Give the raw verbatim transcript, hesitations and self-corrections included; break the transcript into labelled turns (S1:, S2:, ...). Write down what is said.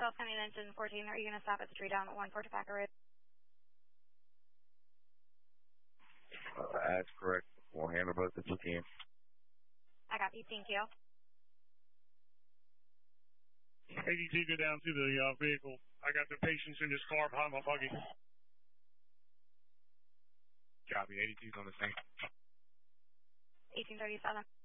S1: yourself coming into fourteen. Are you going to stop at the tree down at one four Tobacco Road?
S2: Uh, that's correct. We'll handle both if we can.
S1: I got you. Thank you.
S3: A D T, go down to the uh, vehicle. I got the patients in this car behind my buggy.
S2: Copy. A D T's on the scene.
S1: eighteen thirty-seven.